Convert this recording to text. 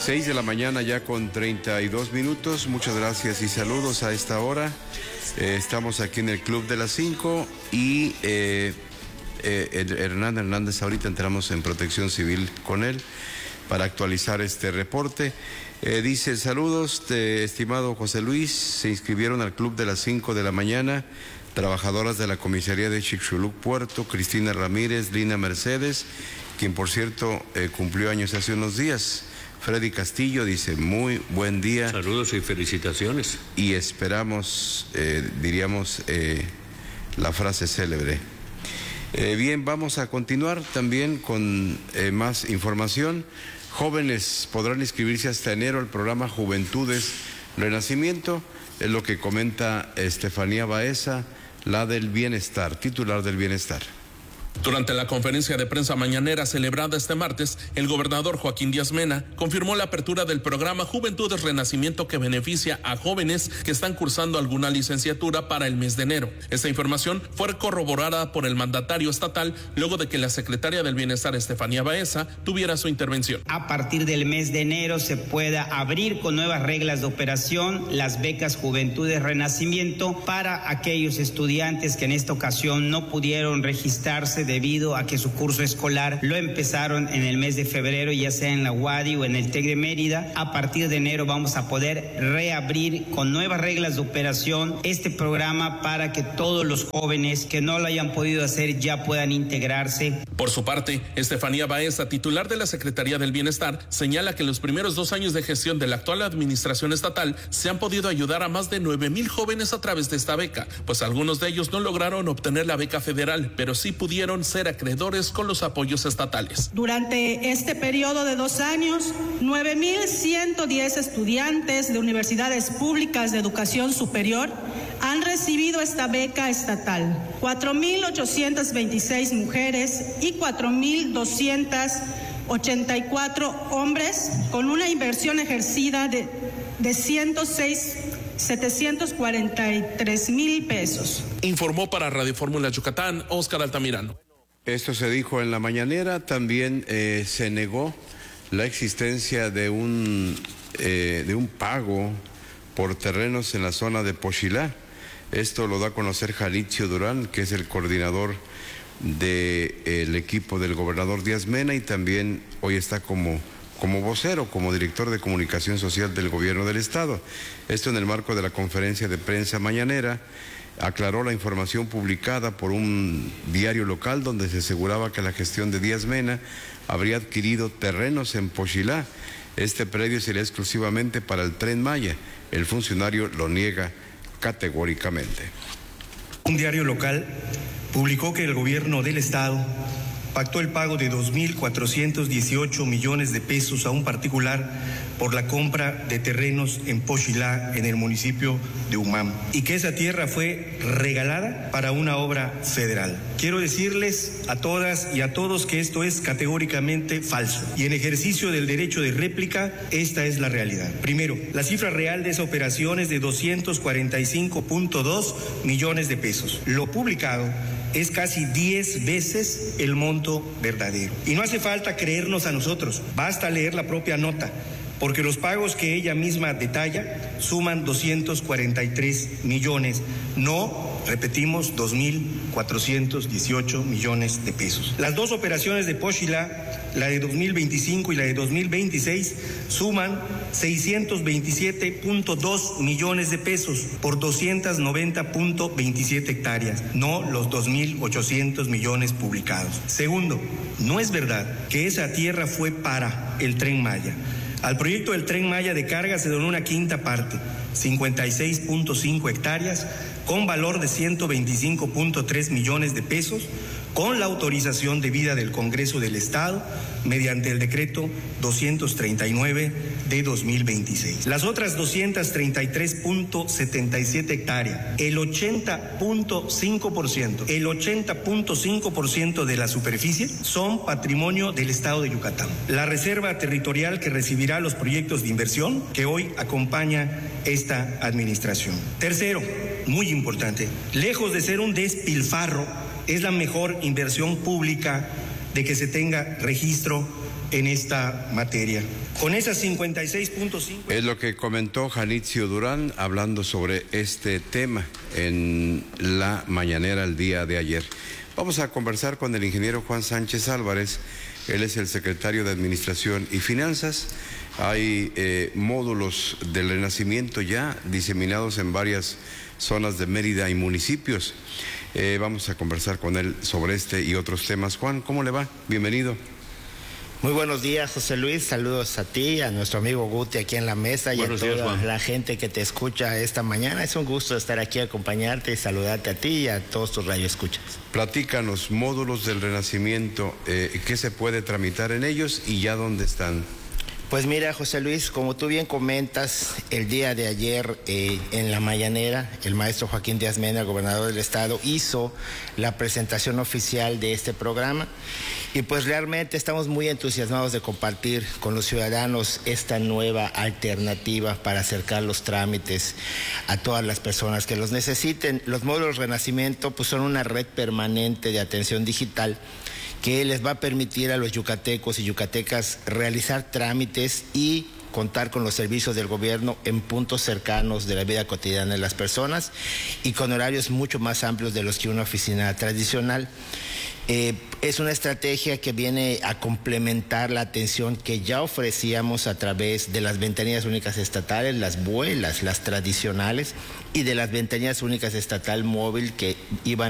6 de la mañana ya con 32 minutos. Muchas gracias y saludos a esta hora. Estamos aquí en el Club de las 5 y Hernán Hernández, ahorita entramos en Protección Civil con él para actualizar este reporte. Dice, saludos, estimado José Luis, se inscribieron al Club de las 5 de la mañana trabajadoras de la comisaría de Chicxulub Puerto, Cristina Ramírez, Lina Mercedes, quien por cierto cumplió años hace unos días. Freddy Castillo dice, muy buen día. Saludos y felicitaciones. Y esperamos, diríamos, la frase célebre. Bien, vamos a continuar también con más información. Jóvenes podrán inscribirse hasta enero al programa Juventudes Renacimiento, es lo que comenta Estefanía Baeza, la del Bienestar, titular del Bienestar. Durante la conferencia de prensa mañanera celebrada este martes, el gobernador Joaquín Díaz Mena confirmó la apertura del programa Juventudes Renacimiento que beneficia a jóvenes que están cursando alguna licenciatura para el mes de enero. Esta información fue corroborada por el mandatario estatal luego de que la secretaria del Bienestar, Estefanía Baeza, tuviera su intervención. A partir del mes de enero se pueda abrir con nuevas reglas de operación las becas Juventudes Renacimiento para aquellos estudiantes que en esta ocasión no pudieron registrarse debido a que su curso escolar lo empezaron en el mes de febrero, ya sea en la UADY o en el TEC de Mérida. A partir de enero vamos a poder reabrir con nuevas reglas de operación este programa para que todos los jóvenes que no lo hayan podido hacer ya puedan integrarse. Por su parte, Estefanía Baeza, titular de la Secretaría del Bienestar, señala que en los primeros 2 años de gestión de la actual administración estatal se han podido ayudar a más de 9,000 jóvenes a través de esta beca, pues algunos de ellos no lograron obtener la beca federal, pero sí pudieron ser acreedores con los apoyos estatales. Durante este periodo de 2 años, 9,110 estudiantes de universidades públicas de educación superior han recibido esta beca estatal. 4,826 mujeres y 4,284 hombres, con una inversión ejercida de 743,000 pesos. Informó para Radio Fórmula Yucatán, Óscar Altamirano. Esto se dijo en la mañanera. También se negó la existencia de un pago por terrenos en la zona de Pochilá. Esto lo da a conocer Jalitzio Durán, que es el coordinador del equipo del gobernador Díaz Mena y también hoy está como vocero, como director de comunicación social del gobierno del estado. Esto en el marco de la conferencia de prensa mañanera. Aclaró la información publicada por un diario local donde se aseguraba que la gestión de Díaz Mena habría adquirido terrenos en Pochilá. Este predio sería exclusivamente para el Tren Maya. El funcionario lo niega categóricamente. Un diario local publicó que el gobierno del estado pactó el pago de 2,418 millones de pesos a un particular por la compra de terrenos en Pochilá, en el municipio de Umam, y que esa tierra fue regalada para una obra federal. Quiero decirles a todas y a todos que esto es categóricamente falso, y en ejercicio del derecho de réplica, esta es la realidad. Primero, la cifra real de esa operación es de 245,2 millones de pesos. Lo publicado es casi 10 veces el monto verdadero. Y no hace falta creernos a nosotros, basta leer la propia nota, porque los pagos que ella misma detalla suman 243 millones, no, repetimos, 2,418 millones de pesos. Las dos operaciones de Pochilá, la de 2025 y la de 2026, suman 627,2 millones de pesos por 290,27 hectáreas, no los 2,800 millones publicados. Segundo, no es verdad que esa tierra fue para el Tren Maya. Al proyecto del Tren Maya de carga se donó una quinta parte, 56,5 hectáreas, con valor de 125,3 millones de pesos, con la autorización debida del Congreso del Estado mediante el decreto 239 de 2026. Las otras 233,77 hectáreas, el 80,5% de la superficie son patrimonio del Estado de Yucatán. La reserva territorial que recibirá los proyectos de inversión que hoy acompaña esta administración. Tercero, muy importante, lejos de ser un despilfarro, es la mejor inversión pública de que se tenga registro en esta materia. Con esas 56.5... Es lo que comentó Janitzio Durán hablando sobre este tema en la mañanera el día de ayer. Vamos a conversar con el ingeniero Juan Sánchez Álvarez. Él es el secretario de Administración y Finanzas. Hay módulos del Renacimiento ya diseminados en varias zonas de Mérida y municipios. Vamos a conversar con él sobre este y otros temas. Juan, ¿cómo le va? Bienvenido. Muy buenos días, José Luis. Saludos a ti, a nuestro amigo Guti aquí en la mesa y a toda la gente que te escucha esta mañana. Es un gusto estar aquí, acompañarte y saludarte a ti y a todos tus radioescuchas. Platícanos, módulos del Renacimiento, ¿qué se puede tramitar en ellos y ya dónde están? Pues mira, José Luis, como tú bien comentas, el día de ayer en la mañanera, el maestro Joaquín Díaz Mena, gobernador del estado, hizo la presentación oficial de este programa y pues realmente estamos muy entusiasmados de compartir con los ciudadanos esta nueva alternativa para acercar los trámites a todas las personas que los necesiten. Los módulos Renacimiento pues son una red permanente de atención digital que les va a permitir a los yucatecos y yucatecas realizar trámites y contar con los servicios del gobierno en puntos cercanos de la vida cotidiana de las personas y con horarios mucho más amplios de los que una oficina tradicional. Es una estrategia que viene a complementar la atención que ya ofrecíamos a través de las ventanillas únicas estatales, las BUE, las tradicionales, y de las ventanillas únicas estatal móvil que iban